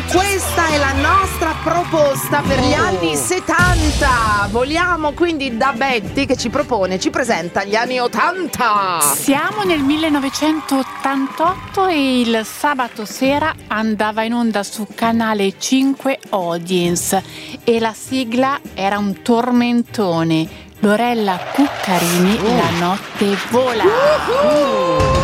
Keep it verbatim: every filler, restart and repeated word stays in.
Questa è la nostra proposta per gli anni settanta. Voliamo quindi da Betty che ci propone, ci presenta gli anni ottanta. Siamo nel millenovecentottantotto e il sabato sera andava in onda su Canale cinque Audience e la sigla era un tormentone. Lorella Cuccarini, uh. La notte vola. Uh-huh.